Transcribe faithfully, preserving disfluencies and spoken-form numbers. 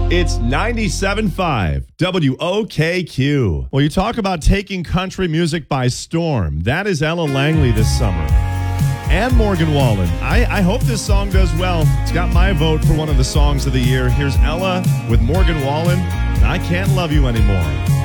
It's ninety-seven point five W O K Q. Well, you talk about taking country music by storm. That is Ella Langley this summer. And Morgan Wallen. I, I hope this song does well. It's got my vote for one of the songs of the year. Here's Ella with Morgan Wallen. I Can't Love You Anymore.